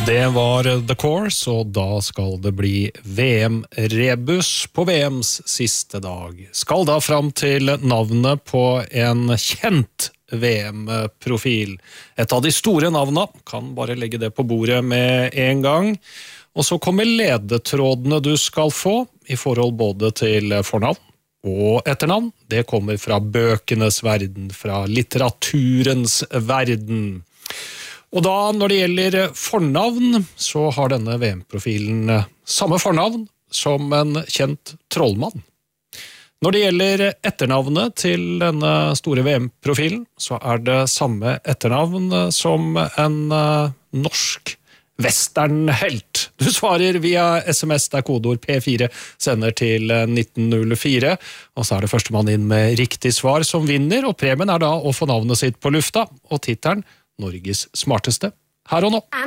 Det var The Course, og da skal det bli VM-rebus på VMs siste dag. Skal da fram til navnet på en kjent VM-profil. Et av de store navnene, kan bare legge det på bordet med en gang. Og så kommer ledetrådene du skal få, i forhold både til fornavn og etternavn. Det kommer fra bøkenes verden, fra litteraturens verden. Og da, når det gjelder fornavn, så har denne VM-profilen samme fornavn som en kjent trollmann. Når det gjelder etternavnet til denne store VM-profilen, så er det samme etternavn som en norsk westernhelt. Du svarer via SMS, der kodeord P4 sender til 1904, og så er det førstemann inn med riktig svar som vinner, og premien er da å få navnet sitt på lufta, og tittelen Norges smarteste her og nå.